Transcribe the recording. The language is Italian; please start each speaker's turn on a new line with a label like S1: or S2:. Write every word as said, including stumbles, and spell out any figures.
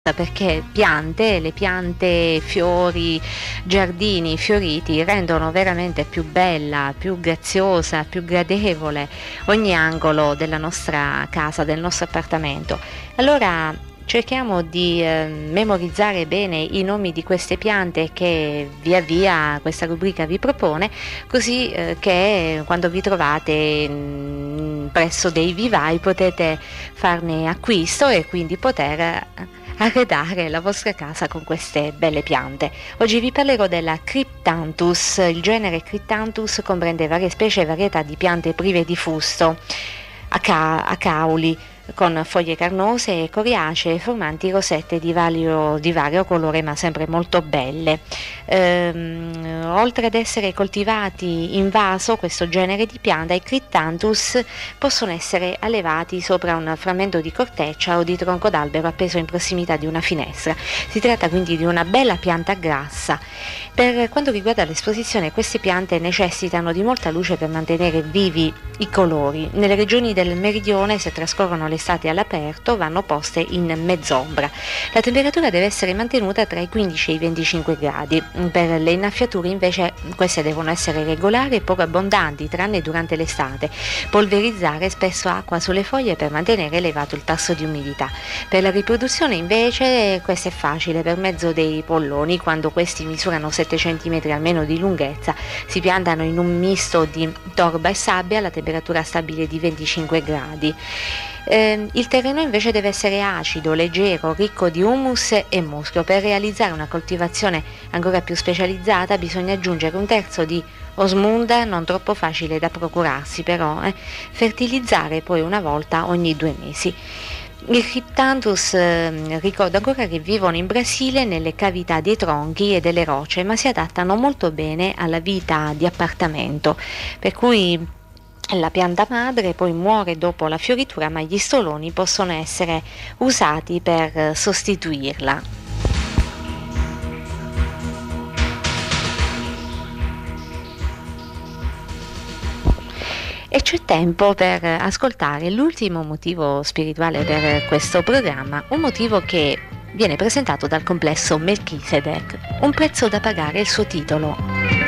S1: perché piante, le piante, fiori, giardini fioriti rendono veramente più bella, più graziosa, più gradevole ogni angolo della nostra casa, del nostro appartamento. Allora cerchiamo di eh, memorizzare bene i nomi di queste piante che via via questa rubrica vi propone, così eh, che quando vi trovate mh, presso dei vivai potete farne acquisto e quindi poter arredare la vostra casa con queste belle piante. Oggi vi parlerò della Cryptanthus. Il genere Cryptanthus comprende varie specie e varietà di piante prive di fusto, a, ca- a cauli, con foglie carnose e coriacee formanti rosette di vario, di vario colore ma sempre molto belle. Ehm, oltre ad essere coltivati in vaso, questo genere di pianta, i Cryptanthus possono essere allevati sopra un frammento di corteccia o di tronco d'albero appeso in prossimità di una finestra. Si tratta quindi di una bella pianta grassa. Per quanto riguarda l'esposizione, queste piante necessitano di molta luce per mantenere vivi i colori. Nelle regioni del meridione, se trascorrono l'estate all'aperto, vanno poste in mezz'ombra. La temperatura deve essere mantenuta tra i quindici e i venticinque gradi. Per le innaffiature invece queste devono essere regolari e poco abbondanti, tranne durante l'estate. Polverizzare spesso acqua sulle foglie per mantenere elevato il tasso di umidità. Per la riproduzione invece questo è facile per mezzo dei polloni. Quando questi misurano sette centimetri almeno di lunghezza si piantano in un misto di torba e sabbia alla temperatura stabile di venticinque gradi. Eh, il terreno invece deve essere acido, leggero, ricco di humus e muschio. Per realizzare una coltivazione ancora più specializzata bisogna aggiungere un terzo di osmunda, non troppo facile da procurarsi però, eh. fertilizzare poi una volta ogni due mesi. I Cryptanthus eh, ricordo ancora che vivono in Brasile nelle cavità dei tronchi e delle rocce, ma si adattano molto bene alla vita di appartamento, per cui la pianta madre poi muore dopo la fioritura, ma gli stoloni possono essere usati per sostituirla. E c'è tempo per ascoltare l'ultimo motivo spirituale per questo programma, un motivo che viene presentato dal complesso Melchisedec, un prezzo da pagare il suo titolo.